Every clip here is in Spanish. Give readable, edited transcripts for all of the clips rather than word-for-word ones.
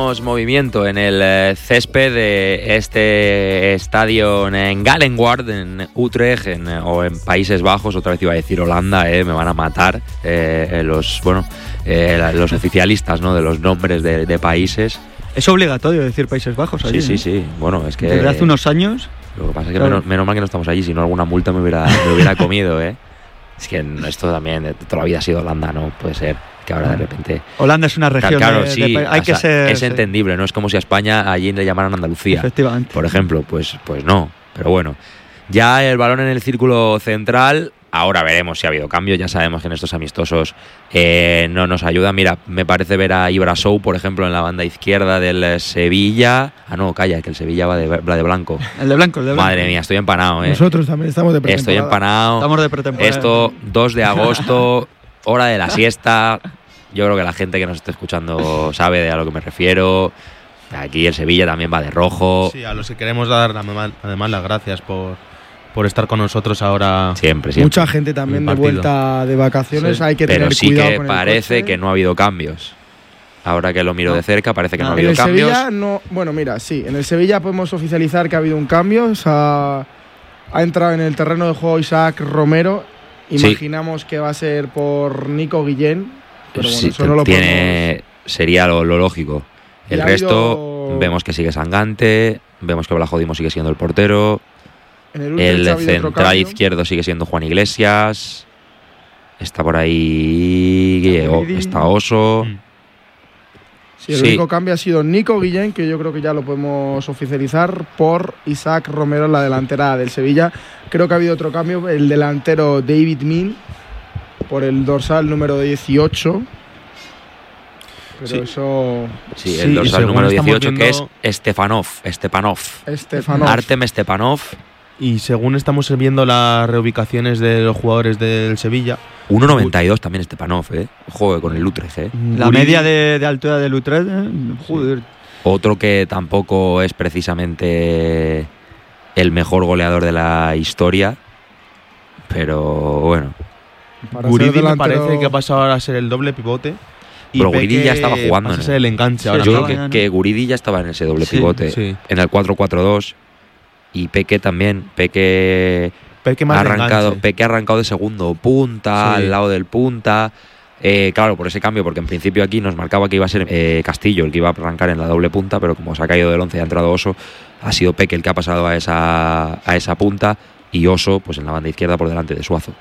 tenemos movimiento en el césped de este estadio en Gallenwaard, en Utrecht, o en Países Bajos. Otra vez iba a decir Holanda, me van a matar los oficialistas, ¿no?, de los nombres de países. Es obligatorio decir Países Bajos allí. Sí, sí. Bueno, es que desde hace unos años. Lo que pasa es que menos mal que no estamos allí, si no alguna multa me hubiera comido, Es que esto también de toda la vida ha sido Holanda, ¿no? Puede ser que ahora de repente... Holanda es una región claro, sí, hay que ser... Es entendible, no es como si a España allí le llamaran Andalucía. Efectivamente. Por ejemplo, pues no. Pero bueno, ya el balón en el círculo central. Ahora veremos si ha habido cambios. Ya sabemos que en estos amistosos no nos ayuda. Mira, me parece ver a Ibrasou, por ejemplo, en la banda izquierda del Sevilla. Ah, no, calla, que el Sevilla va de blanco. El de blanco. Madre mía, estoy empanado, Nosotros también estamos de pretemporada. Estoy empanado. Estamos de pretemporada. Esto, 2 de agosto, hora de la siesta. Yo creo que la gente que nos esté escuchando sabe a lo que me refiero. Aquí el Sevilla también va de rojo. Sí, a los que queremos dar además las gracias por estar con nosotros ahora. Siempre. Mucha gente también de vuelta de vacaciones, sí. Hay que tener cuidado. Pero sí que parece que no ha habido cambios. Ahora que lo miro de cerca, parece que no ha habido cambios. En el Sevilla no, bueno, mira, sí, en el Sevilla podemos oficializar que ha habido un cambio. Ha entrado en el terreno de juego Isaac Romero. Imaginamos que va a ser por Nico Guillén. Pero bueno, eso no lo podemos... Sería lo lógico. El resto, vemos que sigue Sangante, vemos que Blajodimo sigue siendo el portero. El central izquierdo sigue siendo Juan Iglesias. Está por ahí está Oso. Sí, el único cambio ha sido Nico Guillén, que yo creo que ya lo podemos oficializar, por Isaac Romero en la delantera del Sevilla. Creo que ha habido otro cambio, el delantero David Min, por el dorsal número 18. Pero eso... Sí, el dorsal número 18, que es Stepanov. Artem Stepanov. Y según estamos viendo las reubicaciones de los jugadores del Sevilla... 1,92 también Stepanov, Joder, con el Utrecht, La media de altura del Utrecht, joder. Sí. Otro que tampoco es precisamente el mejor goleador de la historia, pero bueno. Guridi me parece que ha pasado ahora a ser el doble pivote. Pero Guridi ya estaba jugando. Pasa a ser el enganche. Yo creo que Guridi ya estaba en ese doble pivote. Sí. En el 4-4-2. Y Peque también. Peque ha arrancado de segundo punta, al lado del punta. Claro, por ese cambio, porque en principio aquí nos marcaba que iba a ser Castillo el que iba a arrancar en la doble punta, pero como se ha caído del 11 y ha entrado Oso, ha sido Peque el que ha pasado a esa punta, y Oso pues en la banda izquierda por delante de Suazo.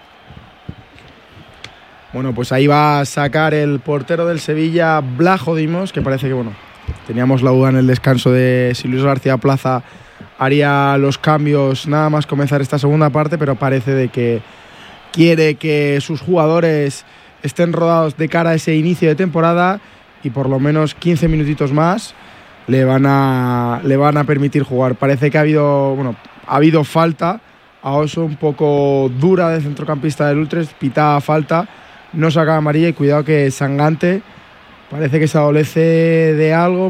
Bueno, pues ahí va a sacar el portero del Sevilla, Blajodimos, que parece que, bueno, teníamos la duda en el descanso de si Luis García Plaza haría los cambios nada más comenzar esta segunda parte, pero parece de que quiere que sus jugadores estén rodados de cara a ese inicio de temporada y por lo menos 15 minutitos más le van a permitir jugar. Parece que ha habido falta a Oso un poco dura del centrocampista del Utrecht, pitada falta, no saca amarilla, y cuidado que Sangante parece que se adolece de algo.